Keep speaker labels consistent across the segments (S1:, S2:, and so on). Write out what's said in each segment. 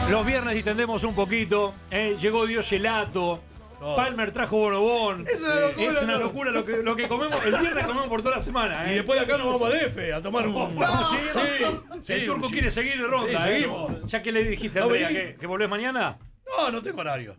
S1: Los viernes distendemos un poquito. Llegó Dios Gelato. Palmer trajo bonobón.
S2: Es una locura
S1: lo que comemos. El viernes comemos por toda la semana.
S2: Y después de acá nos vamos a DF a tomar un.
S1: Sí, el turco quiere seguir en ronda.
S2: Sí, seguimos.
S1: Ya que le dijiste a Andrea que volvés mañana.
S2: No tengo horario.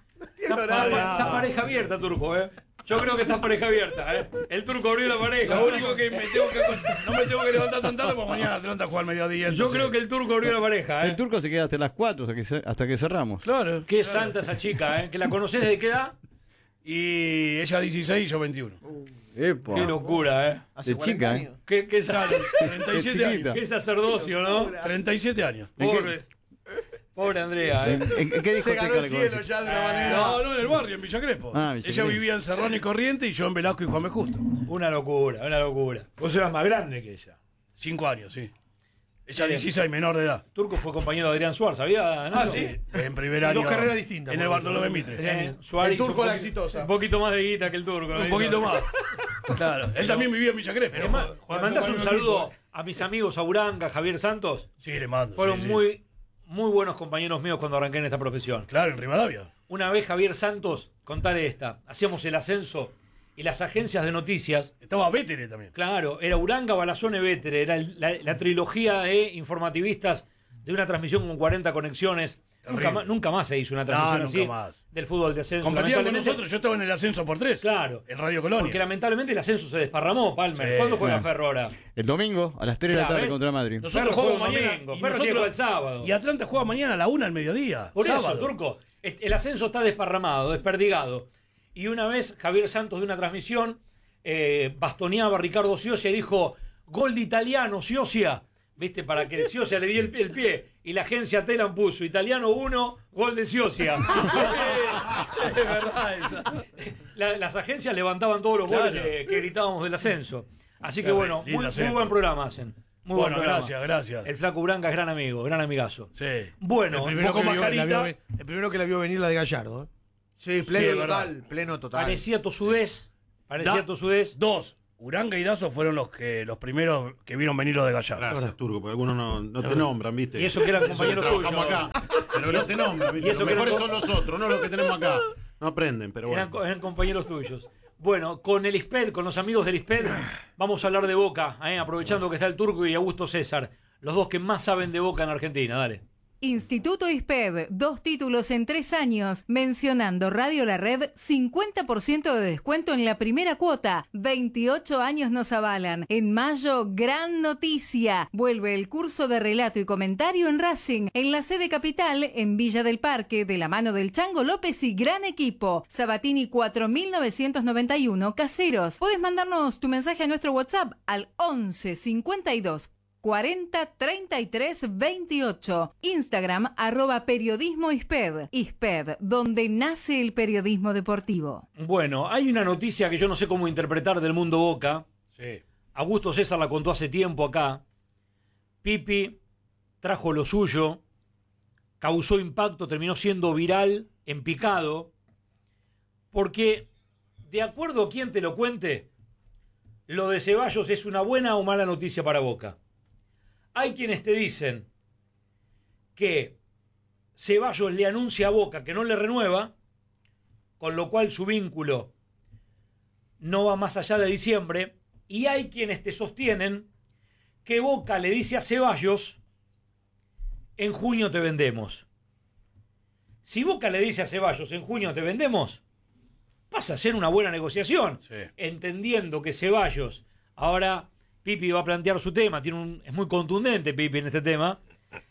S1: Está pareja abierta, turco, Yo creo que está pareja abierta, El turco abrió la pareja.
S2: Lo único que no me tengo que levantar tan tarde porque mañana te levantas a jugar al mediodía.
S1: Yo creo que el turco abrió la pareja,
S3: El turco se queda hasta las 4 hasta que cerramos.
S2: Claro.
S1: Qué santa esa chica, ¿Que la conocés desde qué edad?
S2: Y ella 16 y yo 21.
S3: Epa.
S1: Qué locura,
S3: De chica,
S1: Qué
S2: 37 años.
S1: Qué sacerdocio, ¿no?
S2: 37 años.
S1: Pobre Andrea,
S3: ¿En qué
S4: Se ganó
S3: discoteca
S4: el
S3: le
S4: cielo
S3: conocí?
S4: ya de una manera.
S2: No, en el barrio, en Villa Crespo.
S3: Ah, Villa
S2: Ella
S3: Crespo.
S2: vivía en Serrano y Corriente y yo en Velasco y Juan B. Justo.
S1: Una locura.
S5: Vos eras más grande que ella.
S2: 5 años, sí. Ella 16, menor de edad.
S1: Turco fue compañero de Adrián Suárez, ¿sabía? Nacho?
S2: En primer año.
S5: Dos carreras distintas.
S2: En el Bartolomé Mitre.
S1: Suárez
S4: El turco
S1: hizo
S4: la exitosa.
S1: Un poquito más de guita que el turco.
S2: Un poquito más. Claro. Él también vivía en Villa Crespo.
S1: ¿Le mandás un saludo a mis amigos Auranga, Javier Santos?
S2: Sí, le mando.
S1: Fueron
S2: sí.
S1: muy buenos compañeros míos cuando arranqué en esta profesión.
S2: Claro, en Rivadavia.
S1: Una vez Javier Santos, contale esta, hacíamos el ascenso y las agencias de noticias.
S2: Estaba Vétere también.
S1: Claro, era Uranga, Balazone, Vétere, era la trilogía de informativistas de una transmisión con 40 conexiones. Nunca más se hizo una transmisión así
S2: nunca más.
S1: del fútbol de ascenso.
S2: Competían con nosotros, yo estaba en el ascenso por 3.
S1: Claro.
S2: En Radio Colonia.
S1: Porque lamentablemente el ascenso se desparramó, Palmer.
S2: Sí,
S1: ¿Cuándo juega
S3: bueno.
S1: Ferro ahora?
S3: El domingo a las 3 de la tarde contra Madrid.
S2: Nosotros
S1: Ferro
S2: jugamos
S1: juega
S2: mañana.
S1: domingo,
S2: Y
S1: Ferro tiene que jugar el sábado.
S2: Y Atlanta juega mañana a la 1 al mediodía.
S1: Por
S2: sábado.
S1: eso, Turco, el ascenso está desparramado, desperdigado. Y una vez Javier Santos de una transmisión bastoneaba a Ricardo Scioscia y dijo: gol de Italiano, Scioscia. ¿Viste? Para que Scioscia le diera el pie. Y la agencia Telam puso Italiano 1, gol de Scioscia.
S2: Es verdad esa.
S1: Las agencias levantaban todos los goles que gritábamos del ascenso. Así que bueno, muy buen programa hacen. Muy buen programa.
S2: Gracias.
S1: El Flaco Branca es gran amigo, gran amigazo.
S2: Sí.
S1: Bueno,
S5: El primero que la vio venir la de Gallardo.
S4: Sí, pleno total.
S1: parecía tosudez.
S2: Dos. Uranga y Dazo fueron los primeros que vieron venir los de Gallardo.
S6: Gracias, Turco, porque algunos no te nombran, ¿viste?
S1: Y eso que eran compañeros tuyos.
S6: Trabajamos acá, pero no te nombran, ¿viste?
S1: Y eso
S6: Los
S1: que eran
S6: mejores son los otros, no los que tenemos acá. No aprenden, pero bueno.
S1: Eran compañeros tuyos. Bueno, con el ISPED, con los amigos del ISPED, vamos a hablar de Boca, aprovechando que está el Turco y Augusto César, los dos que más saben de Boca en Argentina. Dale.
S7: Instituto ISPED, 2 títulos en 3 años. Mencionando Radio La Red, 50% de descuento en la primera cuota. 28 años nos avalan. En mayo, gran noticia. Vuelve el curso de relato y comentario en Racing, en la sede capital, en Villa del Parque, de la mano del Chango López y gran equipo. Sabatini 4991, Caseros. Podés mandarnos tu mensaje a nuestro WhatsApp al 11 52 40 33 28. Instagram @periodismo ISPED. ISPED, donde nace el periodismo deportivo.
S1: Bueno, hay una noticia que yo no sé cómo interpretar del mundo Boca.
S2: Sí.
S1: Augusto César la contó hace tiempo acá. Pipi trajo lo suyo, causó impacto, terminó siendo viral, en picado, porque, de acuerdo a quien te lo cuente, lo de Ceballos es una buena o mala noticia para Boca. Hay quienes te dicen que Ceballos le anuncia a Boca que no le renueva, con lo cual su vínculo no va más allá de diciembre, y hay quienes te sostienen que Boca le dice a Ceballos: en junio te vendemos. Si Boca le dice a Ceballos: en junio te vendemos, pasa a ser una buena negociación, entendiendo que Ceballos ahora... Pipi va a plantear su tema, es muy contundente Pipi en este tema.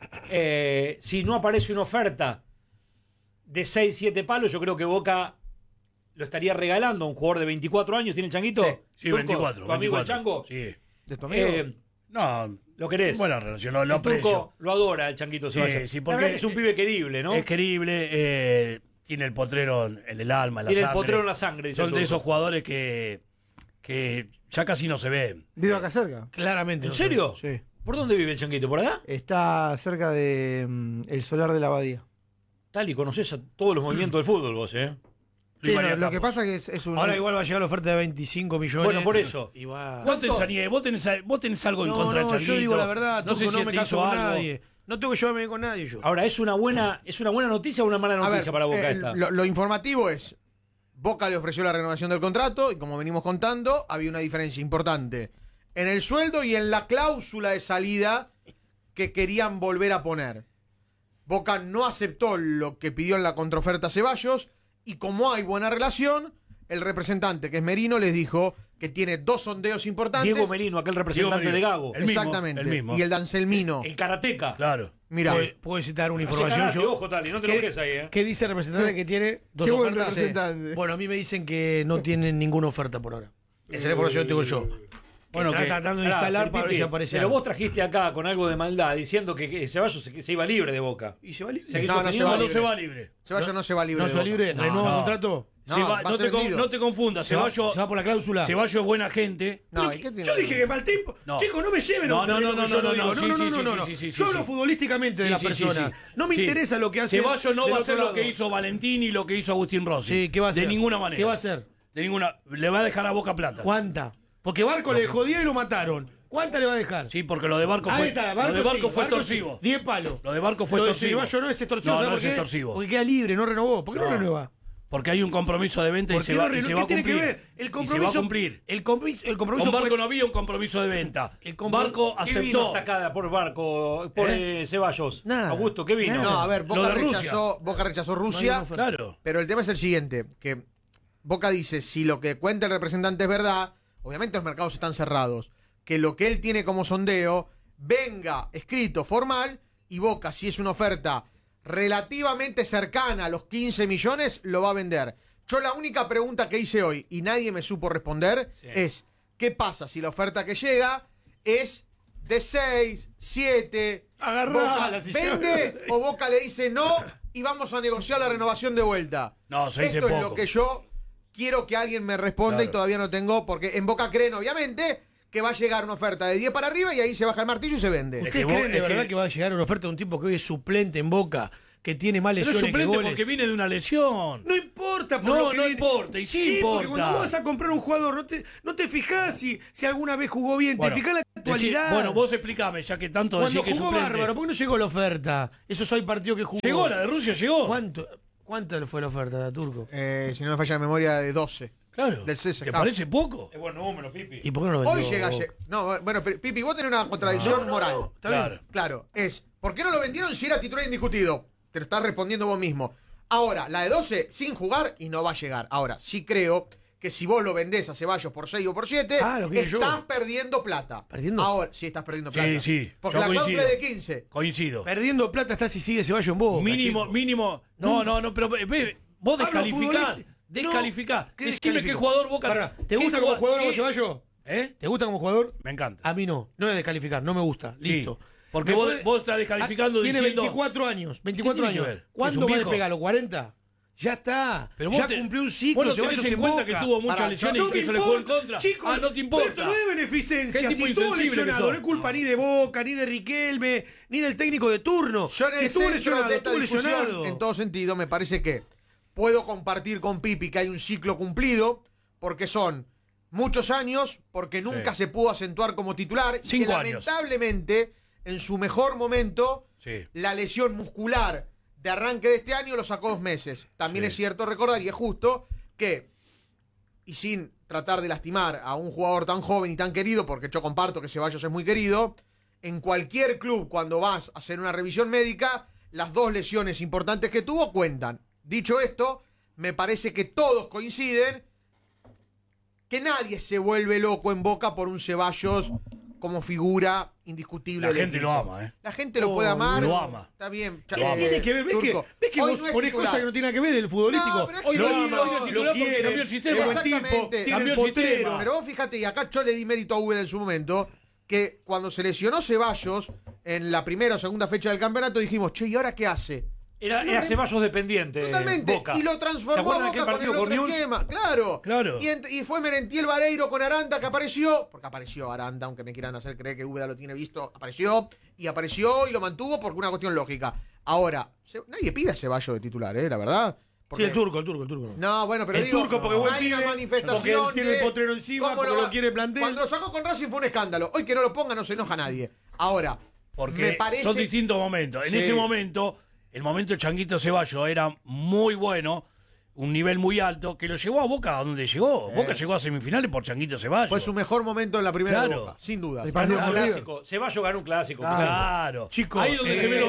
S1: Si no aparece una oferta de 6-7 palos, yo creo que Boca lo estaría regalando a un jugador de 24 años. ¿Tiene el Changuito?
S2: Sí, 24.
S1: ¿Tu amigo el Chango?
S2: Sí.
S4: ¿De tu amigo?
S2: No.
S1: ¿Lo querés?
S2: Buena relación, lo
S1: el
S2: aprecio.
S1: Turco lo adora el Changuito Ceballos.
S2: Sí,
S1: la verdad que es un pibe querible, ¿no?
S2: Es querible, tiene el potrero en el alma, en la
S1: tiene
S2: sangre.
S1: El potrero en la sangre, dice
S2: Son
S1: el
S2: de
S1: Turco.
S2: esos jugadores que ya casi no se ven.
S4: Vive acá cerca.
S5: Claramente.
S1: ¿En serio?
S4: Sí.
S1: ¿Por dónde vive el Changuito? ¿Por acá?
S4: Está cerca de el solar de la abadía.
S1: Tal, y conoces a todos los movimientos del fútbol vos, ¿eh?
S4: Sí, lo que pasa es que es un...
S5: Ahora igual va a llegar la oferta de 25 millones.
S1: Bueno, por eso.
S5: Y va...
S2: ¿Vos tenés algo en contra del Changuito?
S5: Yo digo la verdad,
S2: no sé
S5: Turco,
S2: si
S5: no me
S2: te
S5: caso
S2: hizo
S5: con
S2: algo.
S5: nadie. No tengo que llevarme bien con nadie yo.
S1: Ahora, ¿es una buena noticia o una mala noticia para Boca esta?
S4: Lo informativo es, Boca le ofreció la renovación del contrato y como venimos contando, había una diferencia importante en el sueldo y en la cláusula de salida que querían volver a poner. Boca no aceptó lo que pidió en la contraoferta Ceballos y como hay buena relación, el representante, que es Merino, les dijo que tiene 2 sondeos importantes.
S1: Diego Merino, aquel representante de Gago.
S4: Exactamente.
S2: El mismo.
S4: Y el de Anselmino.
S1: El karateca.
S2: Claro.
S4: Mirá.
S5: ¿Puedo citar una información yo?
S1: Ojo, Tali, no te lo quedes ahí,
S5: ¿Qué dice el representante que tiene 2
S4: Qué buen
S5: ofertas?
S4: representante.
S5: Bueno, a mí me dicen que no tienen ninguna oferta por ahora. Esa es la información que tengo yo.
S2: Bueno,
S5: Está
S2: que-
S5: tratando de
S1: Pará,
S5: instalar para ver
S1: Pipi,
S5: si aparece
S1: pero
S5: algo.
S1: vos trajiste acá con algo de maldad diciendo que Ceballos se iba libre de Boca.
S5: ¿Y se va libre?
S1: Seguís
S4: No, no
S1: sosteniendo-
S4: se va
S2: no
S4: libre.
S2: se va libre.
S4: Ceballos no se va libre.
S5: ¿No
S4: de
S5: se va
S4: Boca.
S5: libre?
S4: No,
S5: ¿Renueva
S2: no.
S5: contrato?
S4: No,
S2: Se va-
S4: va a ser vendido.
S2: no te confundas,
S5: ¿Se va
S2: Ceballos
S5: por la cláusula?
S2: Ceballos es buena gente.
S4: No, ¿y qué tiene
S5: Yo
S4: que
S5: dije
S4: ver?
S5: que mal tiempo.
S2: No.
S5: Chicos, no me lleven
S2: No,
S5: a un terreno
S2: no,
S5: que
S2: no,
S5: yo
S2: no,
S5: digo.
S2: no, sí, sí,
S5: no.
S2: sí, sí, sí,
S5: Yo hablo
S2: sí.
S5: futbolísticamente de la
S2: Sí, sí,
S5: persona.
S2: sí, sí.
S5: No me
S2: Sí.
S5: interesa lo que hace.
S2: Ceballos no
S5: del
S2: va a
S5: otro
S2: hacer lo
S5: lado.
S2: que hizo Valentín y lo que hizo Agustín Rossi.
S5: Sí, ¿qué va a hacer?
S2: De ninguna manera.
S5: ¿Qué va a hacer?
S2: De ninguna. Le va a dejar a Boca plata.
S5: ¿Cuánta? Porque Barco le dejó 10 y lo mataron. ¿Cuánta le va a dejar?
S2: Sí, porque lo de Barco
S5: Ahí
S2: fue.
S5: está,
S2: lo de Barco
S5: sí,
S2: fue
S5: Barco
S2: extorsivo.
S5: sí. 10 palos.
S2: Lo de Barco fue
S5: Lo de
S2: extorsivo.
S5: Ceballos no es extorsivo.
S2: No,
S5: ¿sabes
S2: no
S5: por
S2: es
S5: qué?
S2: extorsivo.
S5: Porque queda libre, no renovó. ¿Por qué no renueva?
S2: Porque hay un compromiso de venta y
S5: ¿Por
S2: se
S5: qué
S2: va,
S5: no
S2: y se
S5: renueva?
S2: va a
S5: ¿Qué tiene
S2: cumplir.
S5: que ver? El
S2: Y se
S5: compromiso.
S2: va a cumplir.
S5: El compromiso
S2: Con Barco
S5: fue-
S2: no había un compromiso de venta. Barco
S1: ¿Qué vino
S2: aceptó.
S1: hasta acá por Barco, por Ceballos?
S5: Nada.
S1: Augusto, ¿qué vino?
S4: No, a ver,
S2: Lo de
S4: Boca rechazó
S5: No hay
S4: Rusia,
S5: una oferta.
S2: Claro.
S4: pero el tema es el siguiente, que Boca dice, si lo que cuenta el representante es verdad, obviamente los mercados están cerrados, que lo que él tiene como sondeo venga escrito, formal, y Boca, si es una oferta relativamente cercana a los 15 millones, lo va a vender. Yo la única pregunta que hice hoy, y nadie me supo responder, es, ¿qué pasa si la oferta que llega es de 6, 7,
S5: Agarrala, si
S4: vende o Boca le dice no y vamos a negociar la renovación de vuelta?
S2: No, 6
S4: Esto
S2: es
S4: es
S2: poco.
S4: lo que yo quiero que alguien me responda y
S2: Claro.
S4: todavía no tengo, porque en Boca creen obviamente que va a llegar una oferta de 10 para arriba y ahí se baja el martillo y se vende.
S5: ¿Ustedes
S2: que vos-
S5: creen de
S2: es que-
S5: verdad que va a llegar una oferta de un tipo que hoy es suplente en Boca, que tiene más
S2: Pero es
S5: lesiones que
S2: suplente
S5: goles?
S2: porque viene de una lesión.
S5: No importa por
S2: No,
S5: lo que
S2: no
S5: viene.
S2: importa, y sí
S5: porque
S2: importa.
S5: cuando vos vas a comprar un jugador, no te fijás si alguna vez jugó bien,
S2: Bueno,
S5: te fijás en la actualidad.
S2: bueno, vos explícame, ya que tanto
S5: cuando
S2: decís que es
S5: jugó
S2: suplente.
S5: bárbaro, ¿por qué no llegó la oferta? Esos hay partidos que jugó.
S2: Llegó, la de Rusia llegó.
S5: ¿Cuánto fue la oferta, Turco?
S4: Si no me falla la memoria, de 12.
S2: Claro.
S4: Del CSKA.
S2: ¿Te parece poco?
S1: Es buen número, Pipi.
S5: ¿Y por qué no lo
S4: Hoy
S5: vendió?
S4: llega... No, bueno, pero, Pipi, vos tenés una contradicción moral.
S5: Está bien.
S2: Claro.
S4: Claro, ¿por qué no lo vendieron si era titular indiscutido? Te lo estás respondiendo vos mismo. Ahora, la de 12 sin jugar y no va a llegar. Ahora, sí creo que si vos lo vendés a Ceballos por 6 o por 7,
S5: Ah, lo que yo.
S4: estás perdiendo plata.
S5: ¿Perdiendo?
S4: Ahora, sí estás perdiendo plata.
S2: Sí, sí.
S4: Porque
S2: Yo
S4: la cláusula
S2: coincido.
S4: es de 15.
S2: Coincido.
S5: Perdiendo plata está si sigue Ceballos en Boca.
S2: Mínimo,
S5: chico.
S2: mínimo. No, pero vos
S5: Hablo
S2: descalificás.
S5: futbolístico.
S2: Descalificás.
S5: ¿Qué
S2: Decime qué
S5: descalifico?
S2: jugador Boca.
S5: Pará, ¿te
S2: qué
S5: gusta como jugador
S2: qué-
S5: vos, Ceballos? ¿Te gusta como jugador?
S2: Me encanta.
S5: A mí no. No es descalificar, no me gusta.
S2: Sí,
S5: Listo.
S2: porque
S5: Me
S2: vos,
S5: puede-
S2: vos estás descalificando
S5: Tiene
S2: diciendo.
S5: 24 años. 24
S2: tiene que
S5: años.
S2: ver? ¿Es
S5: ¿Cuándo
S2: un
S5: va a
S2: viejo?
S5: despegar? ¿Los 40? Ya está.
S2: Pero vos
S5: ya cumplió un ciclo.
S2: Bueno,
S5: Ceballos
S2: tenés en
S5: en
S2: cuenta
S5: Boca.
S2: que tuvo muchas
S4: Pará,
S2: lesiones
S5: No
S2: y que
S5: me
S2: eso le jugó en
S5: importa,
S2: contra.
S5: chicos,
S2: Ah, no te importa.
S5: Pero esto no es beneficencia.
S2: Qué tipo
S5: Si estuvo
S2: insensible que
S5: lesionado,
S2: sos.
S5: no es culpa ni de Boca, ni de Riquelme, ni del técnico de turno.
S4: Yo en
S5: Si
S4: el
S5: estuvo
S4: centro
S5: lesionado,
S4: de esta
S5: estuvo
S4: discusión,
S5: lesionado.
S4: en todo sentido, me parece que puedo compartir con Pipi que hay un ciclo cumplido, porque son muchos años, porque nunca se pudo acentuar como titular, y
S2: 5
S4: que
S2: años.
S4: lamentablemente, en su mejor momento,
S2: Sí.
S4: la lesión muscular de arranque de este año lo sacó 2 meses. También
S2: Sí.
S4: es cierto recordar, y es justo, que, y sin tratar de lastimar a un jugador tan joven y tan querido, porque yo comparto que Ceballos es muy querido, en cualquier club, cuando vas a hacer una revisión médica, las 2 lesiones importantes que tuvo cuentan. Dicho esto, me parece que todos coinciden que nadie se vuelve loco en Boca por un Ceballos como figura indiscutible.
S2: La
S4: del
S2: gente
S4: equipo.
S2: lo ama, ¿eh?
S4: La gente lo puede amar.
S2: lo ama.
S4: Está bien.
S5: ¿Qué tiene que ver? ¿Ves que,
S4: Turco,
S5: ves que
S4: hoy
S5: vos
S4: no es
S5: ponés
S4: titular.
S5: cosas que no tienen nada que ver del futbolístico?
S4: No, pero es
S5: Hoy
S4: que
S5: lo
S4: hoy
S5: ama,
S4: es
S2: titular
S5: lo
S2: porque
S5: quiere,
S2: cambió el sistema.
S5: es buen tipo,
S4: Exactamente.
S5: tiene
S2: Cambió
S5: el
S2: el
S5: potrero.
S2: sistema.
S4: Pero vos fíjate, y acá yo le di mérito a Úbeda en su momento, que cuando se lesionó Ceballos en la primera o segunda fecha del campeonato dijimos, che, ¿y ahora qué hace?
S1: Era Ceballos dependiente.
S4: Totalmente.
S1: Boca.
S4: Y lo
S1: ¿Se
S4: transformó a
S1: acuerdan de aquel
S4: Boca con el
S1: partido con
S4: otro
S1: Newell's?
S4: esquema. Claro.
S2: Claro.
S4: Y fue Merentiel Vareiro con Aranda que apareció, porque apareció Aranda, aunque me quieran hacer creer que Úbeda lo tiene visto, apareció y lo mantuvo por una cuestión lógica. Ahora, nadie pide a Ceballos de titular, la verdad.
S5: Sí, el turco.
S4: No, bueno, pero
S5: El
S4: digo,
S5: turco, porque buen
S4: hay una
S5: pibe,
S4: manifestación
S5: porque tiene
S4: de
S5: el potrero encima,
S4: cómo
S5: porque
S4: va-
S5: lo quiere plantel.
S4: Cuando lo sacó con Racing fue un escándalo. Hoy que no lo ponga no se enoja nadie. Ahora,
S2: Porque
S4: Me parece-
S2: son distintos momentos. En
S4: Sí.
S2: ese momento, el momento de Changuito Ceballos era muy bueno, un nivel muy alto, que lo llevó a Boca a donde llegó. Boca llegó a semifinales por Changuito Ceballos.
S4: Fue su mejor momento en la primera de
S2: Claro.
S4: Boca, sin duda.
S5: El
S1: Ganó
S5: partido
S1: un
S5: con River.
S1: clásico. Ceballos ganó un clásico.
S2: Claro.
S5: Chicos,
S2: ahí donde se ven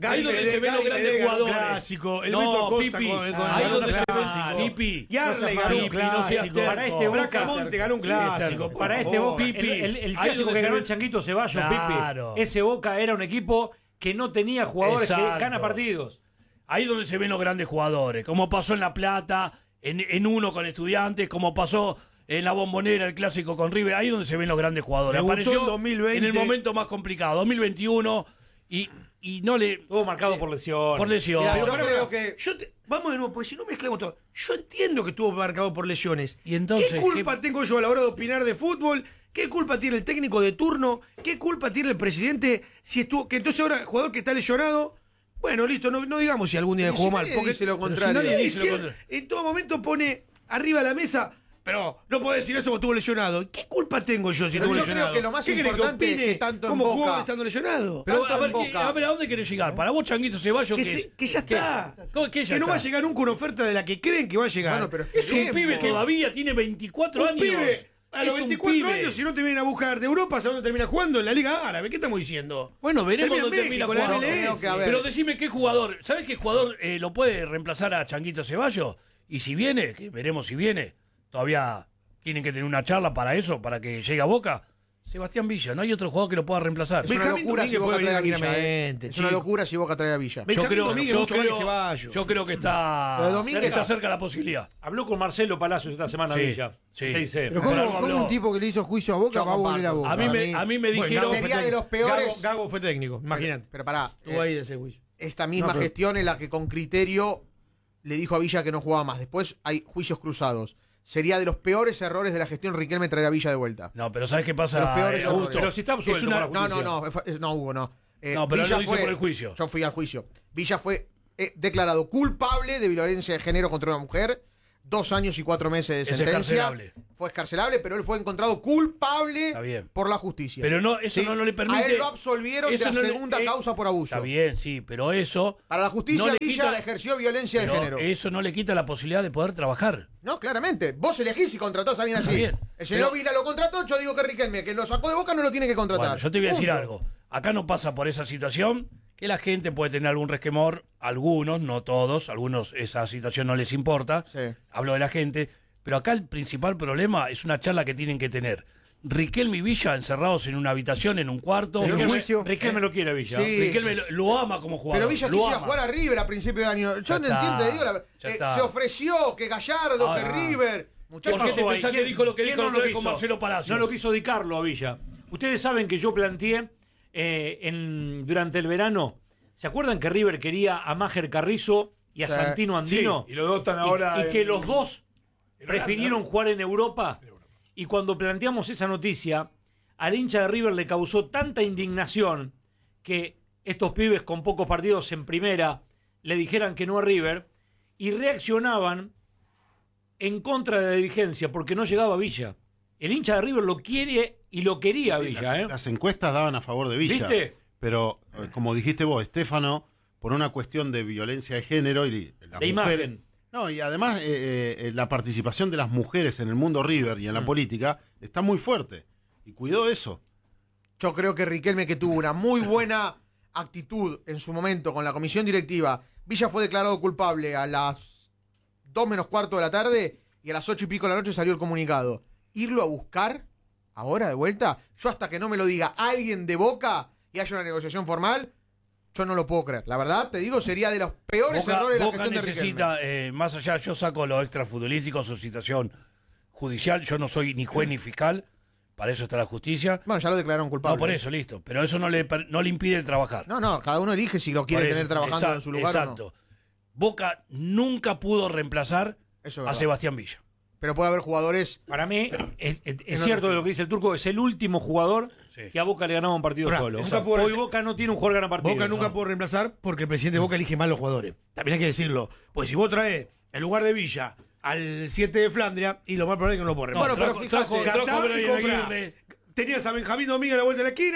S2: los grandes jugadores.
S5: Clásico, el
S2: no,
S5: Beto Acosta
S2: Pipi,
S5: con
S2: ahí donde se
S5: clásico.
S2: ve Pipi.
S5: Yarley
S1: No
S5: ganó un
S1: seas
S5: clásico.
S1: Para este Boca-
S5: Bracamonte ganó un clásico. por
S1: Para este
S5: favor.
S1: Boca,
S2: Pipi.
S1: el
S2: Ahí
S1: clásico
S2: donde
S1: que
S2: se
S1: ganó
S2: ve-
S1: el Changuito Ceballos,
S2: Claro.
S1: Pipi. Ese Boca era un equipo que no tenía jugadores
S2: Exacto.
S1: que gana partidos.
S2: Ahí donde se ven los grandes jugadores. Como pasó en La Plata, en uno con Estudiantes, como pasó en la Bombonera, el clásico con River. Ahí donde se ven los grandes jugadores.
S5: Debutó
S2: Apareció
S5: en 2020.
S2: en el momento más complicado, 2021, y no le...
S1: Estuvo marcado por lesiones.
S2: Por lesión.
S4: Mirá,
S5: Pero
S4: yo
S5: pará,
S4: creo que-
S5: vamos de nuevo, porque si no mezclamos todo. Yo entiendo que estuvo marcado por lesiones.
S2: Y entonces,
S5: ¿qué culpa tengo yo a la hora de opinar de fútbol? ¿Qué culpa tiene el técnico de turno? ¿Qué culpa tiene el presidente si estuvo? Que entonces ahora el jugador que está lesionado. Bueno, listo, no digamos si algún día
S4: Y
S5: jugó
S4: si
S5: mal.
S4: nadie
S5: Porque
S4: dice lo
S5: pero
S4: contrario.
S5: si nadie
S2: Sí,
S5: dice
S2: sí,
S5: lo contrario. En todo momento pone arriba de la mesa. Pero no puedo decir eso porque estuvo lesionado. ¿Qué culpa tengo yo si
S4: Pero
S5: estuvo
S4: yo
S5: lesionado?
S4: creo que lo más
S5: ¿Qué querés
S4: importante
S5: opine
S4: es que tanto en
S5: cómo jugó
S4: Boca-
S5: estando lesionado.
S2: Pero,
S4: tanto
S2: a ver,
S4: en Boca.
S2: ¿a dónde querés llegar? Para vos, Changuito Ceballos,
S5: Que,
S2: ¿qué es?
S5: que ya está.
S2: ¿Cómo que ya
S5: que no va a
S2: está?
S5: llegar nunca una oferta de la que creen que va a llegar.
S4: Bueno, pero
S2: Es un
S4: Tiempo.
S2: pibe todavía, tiene 24
S5: un
S2: años.
S5: pibe. A los
S2: Es un
S5: 24
S2: pibe.
S5: años, si no te vienen a buscar de Europa, ¿sabes dónde termina jugando? En la Liga Árabe. ¿Qué estamos diciendo?
S2: Bueno, veremos
S5: Termina en
S2: dónde termina
S5: México, la
S2: jugando.
S5: MLS.
S4: Creo que, a ver.
S2: Pero decime qué jugador, ¿sabes qué jugador lo puede reemplazar a Changuito Ceballos? Y si viene, que veremos si viene, todavía tienen que tener una charla para eso, para que llegue a Boca. Sebastián Villa, no hay otro jugador que lo pueda reemplazar.
S4: Es una
S5: Benjamín
S4: locura si
S5: Domínguez
S4: Boca
S5: puede
S4: trae a
S5: venir
S4: Villa.
S5: tranquilamente,
S4: Es una
S5: chico.
S4: locura si Boca trae a Villa.
S5: Benjamín Domínguez mucho más que Ceballos.
S2: yo creo que está,
S4: Pero Domínguez-
S2: está cerca la posibilidad.
S1: Habló con Marcelo Palacios esta semana
S2: Sí,
S1: Villa.
S2: sí.
S1: ¿Qué dice?
S8: Pero
S2: Por algo
S8: ¿cómo
S2: habló.
S8: un tipo que le hizo juicio a Boca
S4: Yo
S8: va a volver a
S4: comparto.
S8: Boca?
S2: A mí
S4: Para mí-
S2: me dijeron...
S4: Sería de los peores.
S5: Gago fue técnico, imagínate.
S4: Pero pará,
S5: Estuvo ahí de ese juicio.
S4: esta misma
S8: No, pero-
S4: gestión en la que con criterio le dijo a Villa que no jugaba más. Después hay juicios cruzados. Sería de los peores errores de la gestión Riquelme traer a Villa de vuelta.
S2: No, pero ¿sabes qué pasa,
S4: De los peores
S2: Augusto?
S4: errores.
S1: Pero si está absuelto
S2: Es una-
S1: por la
S4: No,
S1: justicia.
S4: no, Hugo, no.
S2: No, pero él lo dice por el juicio.
S4: Yo fui al juicio. Villa fue declarado culpable de violencia de género contra una mujer. 2 años y 4 meses de
S2: Es
S4: sentencia.
S2: excarcelable.
S4: Fue excarcelable, pero él fue encontrado culpable
S2: Está bien.
S4: por la justicia.
S2: Pero no, eso
S4: Sí,
S2: no le permite...
S4: A él lo absolvieron de
S2: eso
S4: la
S2: no le-
S4: segunda causa por abuso.
S2: Está bien, sí, pero eso...
S4: Para la justicia,
S2: no le
S4: Villa
S2: quita-
S4: ejerció violencia de
S2: pero
S4: género.
S2: eso no le quita la posibilidad de poder trabajar.
S4: No, claramente. Vos elegís si contratás a alguien
S2: Está
S4: así.
S2: bien,
S4: El señor
S2: pero-
S4: Villa lo contrató, yo digo que Riquelme, que lo sacó de Boca, no lo tiene que contratar.
S2: Bueno, yo te voy a decir
S4: Punto.
S2: algo. Acá no pasa por esa situación, que la gente puede tener algún resquemor, algunos, no todos, algunos esa situación no les importa.
S4: Sí.
S2: Hablo de la gente, pero acá el principal problema es una charla que tienen que tener. Riquelme y Villa encerrados en una habitación, en un cuarto.
S8: Pero
S1: Riquelme-
S8: juicio-
S1: Riquelme lo quiere Villa.
S4: Sí.
S2: Riquelme lo ama como jugador.
S4: Pero Villa
S2: lo
S4: quiso ir a
S2: ama.
S4: jugar a River a principio de año. Yo
S2: Ya
S4: no
S2: está,
S4: entiendo, digo
S2: ya está.
S4: se ofreció que Gallardo,
S2: Ah,
S4: que River. Muchachos,
S2: ¿Por qué te
S1: pasó ahí?
S2: pensás que
S1: ¿Quién-
S2: dijo lo que
S1: quién
S2: dijo
S1: no
S2: otra
S1: lo
S2: vez con
S1: quiso?
S2: Marcelo Palacios?
S1: No lo quiso dedicarlo a Villa. Ustedes saben que yo planteé durante el verano, ¿se acuerdan que River quería a Máger Carrizo y a
S4: Sí.
S1: Santino Andino?
S9: Y los dos están ahora
S1: Y que
S9: en-
S1: los dos
S9: en
S1: prefirieron
S9: Holanda,
S1: jugar en Europa. Y cuando planteamos esa noticia, al hincha de River le causó tanta indignación que estos pibes con pocos partidos en primera le dijeran que no a River y reaccionaban en contra de la dirigencia porque no llegaba Villa. El hincha de River lo quiere y lo quería
S6: Sí,
S1: Villa,
S6: las, las encuestas daban a favor de Villa.
S1: ¿Viste?
S6: Pero, como dijiste vos, Estefano, por una cuestión de violencia de género y las
S1: De
S6: mujeres-
S1: imagen.
S6: No, y además la participación de las mujeres en el mundo River y en la política está muy fuerte. Y cuidó eso.
S4: yo creo que Riquelme, que tuvo una muy buena actitud en su momento con la comisión directiva, Villa fue declarado culpable a las 2 menos cuarto de la tarde y a las 8 y pico de la noche salió el comunicado. Irlo a buscar ahora de vuelta, yo hasta que no me lo diga alguien de Boca y haya una negociación formal, yo no lo puedo creer. La verdad, te digo, sería de los peores errores de la
S2: Boca
S4: gestión de Riquelme.
S2: necesita, más allá, yo saco lo extrafutbolístico, su situación judicial, yo no soy ni juez ni fiscal, para eso está la justicia.
S4: Bueno, ya lo declararon culpable.
S2: No, por eso, listo. Pero eso no le impide el trabajar.
S4: No, cada uno elige si lo quiere
S2: Por eso,
S4: tener trabajando en su lugar
S2: exacto.
S4: o no.
S2: Boca nunca pudo reemplazar
S4: Eso es
S2: a
S4: verdad.
S2: Sebastián Villa.
S4: Pero puede haber jugadores.
S1: Para mí, es cierto de lo que dice el turco, es el último jugador
S2: Sí.
S1: que a Boca le ganaba un partido
S5: Ahora,
S1: solo.
S5: nunca pudo
S1: Hoy
S5: reci-
S1: Boca no tiene un jugador que gana partidos.
S5: Boca nunca
S1: ¿no?
S5: pudo reemplazar porque el presidente de Boca elige mal los jugadores. También hay que decirlo. Pues si vos traes en lugar de Villa al 7 de Flandria, y lo más probable es que no lo puedo reemplazar.
S4: Bueno, pero fíjate,
S2: trajo
S5: Qatar
S2: a Brian
S5: y compra.
S2: Aguirre.
S5: Tenías a Benjamín Domínguez a la vuelta de la esquina,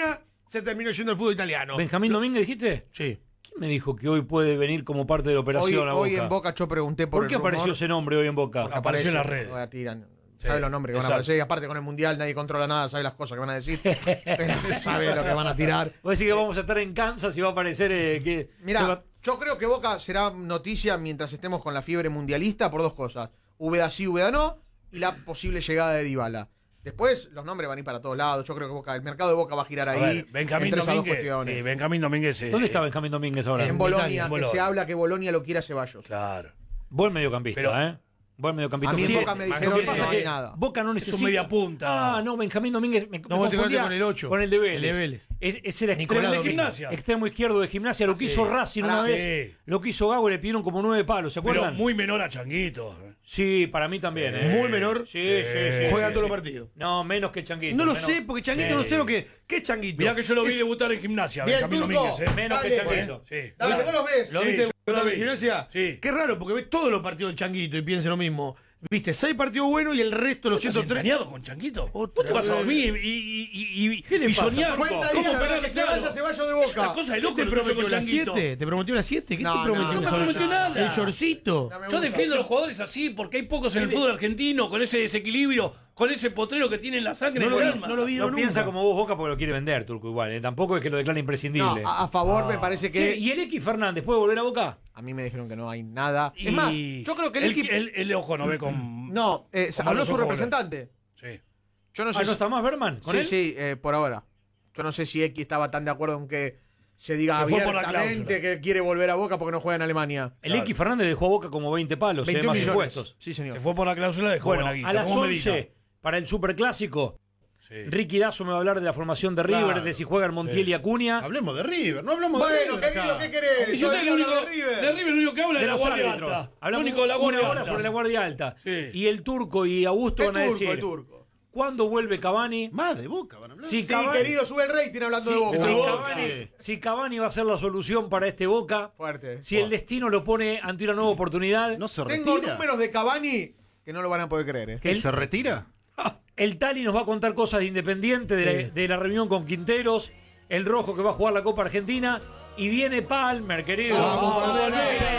S5: se terminó yendo al fútbol italiano.
S1: ¿Benjamín Domínguez dijiste?
S5: Sí.
S1: ¿Quién me dijo que hoy puede venir como parte de la operación a
S4: Hoy
S1: Boca?
S4: en Boca yo pregunté por
S1: ¿Por qué
S4: el rumor.
S1: apareció ese nombre hoy en Boca?
S5: Apareció en las redes.
S4: Tiran.
S5: Sí,
S4: Sabe los nombres que van a
S5: exacto.
S4: aparecer. Y aparte con el Mundial nadie controla nada, sabe las cosas que van a decir. Pero sabe lo que van a tirar.
S1: Vos decís que vamos a estar en Kansas y va a aparecer que...
S4: Mirá, yo creo que Boca será noticia mientras estemos con la fiebre mundialista por dos cosas. Úbeda sí, Úbeda no, y la posible llegada de Dybala. Después los nombres van a ir para todos lados. Yo creo que el mercado de Boca va a girar ahí.
S2: A ver, Benjamín
S4: entre esas dos
S2: Domínguez.
S4: cuestiones.
S2: Sí, Benjamín Domínguez.
S1: ¿Dónde está Benjamín Domínguez ahora?
S4: En
S5: Italia,
S4: Bolonia,
S5: en
S4: que se
S5: Bolonia.
S4: habla que Bolonia lo quiere a Ceballos.
S2: Claro.
S1: Buen mediocampista,
S2: Pero-
S1: Buen mediocampista.
S4: A mí en
S1: Sí,
S4: Boca me
S1: lo
S4: dijeron
S1: que
S4: que
S1: pasa
S4: no
S1: es
S4: hay nada.
S1: Boca no necesita...
S2: media punta.
S1: Ah, no, Benjamín Domínguez me
S5: No, vos te
S1: confundía
S5: quedaste con el 8.
S1: Con el de Vélez.
S5: El de Vélez.
S1: Ese era
S5: Nicolás
S1: extremo,
S5: de
S2: Gimnasia.
S1: extremo izquierdo de Gimnasia. Lo que hizo Racing una
S4: Pará,
S1: vez. Lo que hizo Gago y le pidieron como 9 palos, ¿se
S2: Pero
S1: acuerdan?
S2: muy menor a Changuito.
S1: Sí, para mí también.
S5: Muy menor.
S1: Sí, sí.
S5: Juega
S1: sí,
S5: todos los
S1: sí.
S5: partidos.
S1: No, menos que Changuito.
S5: No lo
S1: menos-
S5: sé, porque Changuito no sé lo que. ¿Qué es Changuito?
S2: Mirá que yo lo vi debutar en Gimnasia,
S4: Bien,
S2: Benjamín
S4: Turco.
S2: Domínguez.
S1: Menos que
S4: Dale.
S1: Changuito.
S2: Sí.
S4: Dale, vos los ves.
S5: ¿Lo
S2: Sí,
S5: viste
S2: yo
S5: jugar
S2: lo
S5: en
S2: vi.
S5: Gimnasia?
S2: Sí.
S5: Qué raro, porque ves todos los partidos del Changuito y piensa lo mismo. Viste, 6 partidos buenos y el resto, los
S2: ¿Vos estás
S5: 103.
S2: ensañado con Changuito?
S5: Otra
S2: Vos te vas a
S5: vez.
S2: dormir y
S1: ¿Qué le pasa,
S2: soñar.
S1: Turco?
S4: Cuenta
S2: ¿Cómo
S4: esa
S2: esperar
S4: que se vaya Ceballos de Boca.
S2: Una cosa de
S5: ¿Qué
S2: loco
S5: te
S2: lo que hizo
S5: prometió
S2: con
S5: la
S2: Changuito.
S5: 7? ¿Te prometió la 7? ¿Qué
S4: No,
S5: te prometió?
S2: no me prometió nada.
S5: El shortcito.
S4: No me
S2: Yo
S4: gusta.
S2: defiendo a los jugadores así porque hay pocos en el fútbol argentino con ese desequilibrio, con ese potrero que tiene en la sangre.
S5: No lo
S2: en el
S5: vi,
S2: alma.
S5: no lo vi
S1: No
S5: nunca.
S1: piensa como vos, Boca, porque lo quiere vender, Turco, igual. Tampoco es que lo declare
S4: No,
S1: imprescindible.
S4: a favor me parece que.
S1: Che, ¿y el X Fernández puede volver a Boca?
S4: A mí me dijeron que no hay nada.
S2: Y
S4: Es más, yo creo que el equipo.
S2: el ojo no ve con.
S4: No,
S2: Con
S4: habló
S2: malos
S4: su
S2: ojos,
S4: representante.
S2: Sí.
S4: Yo no sé
S1: ¿No
S4: si.
S1: está más Berman con
S4: Sí,
S1: él?
S4: sí, por ahora. Yo no sé si X estaba tan de acuerdo en que se diga
S2: Se fue por la
S4: abiertamente que quiere volver a Boca porque no juega en Alemania.
S1: El X Fernández dejó a Boca como 20 palos,
S4: 21
S1: más
S4: millones.
S1: impuestos.
S4: Sí, señor.
S2: Se fue por la cláusula de
S1: Bueno,
S2: buena guita.
S1: a las
S2: como
S1: 11,
S2: Medina.
S1: para el Superclásico,
S2: Sí.
S1: Ricky Dazo me va a hablar de la formación de River,
S6: Claro.
S1: de si juegan Montiel y Acuña.
S6: Hablemos de River, no hablemos de
S4: Bueno,
S6: River.
S4: querido,
S6: acá.
S4: ¿qué querés?
S2: Y yo
S4: Todo el
S2: tengo
S4: día
S2: el único,
S4: hablar de River.
S2: de River lo único que habla es
S1: De
S2: la
S1: los
S2: guardia
S1: árbitros.
S2: alta. Lo
S1: Hablamos
S2: único de la guardia
S1: una hora
S2: alta.
S1: sobre la guardia alta.
S2: Sí.
S1: Y el Turco y Augusto van a
S4: El
S1: decir,
S4: turco.
S1: ¿cuándo vuelve Cavani?
S6: Más de Boca van a hablar.
S1: Si
S4: Sí,
S1: Cavani,
S4: querido, sube el rating hablando
S1: si-
S4: de Boca.
S1: si
S2: Boca.
S1: Cavani- si Cavani va a ser la solución para este Boca,
S4: Fuerte.
S1: si el destino lo pone ante una nueva oportunidad,
S6: No se
S4: Tengo
S6: retira.
S4: números de Cavani que no lo van a poder creer.
S6: ¿Qué, ¿Se retira?
S1: el Tali nos va a contar cosas de Independiente, de la reunión con Quinteros, el Rojo que va a jugar la Copa Argentina, y viene Palmer, querido.
S4: Vamos,
S1: Palmer.
S4: Palmer.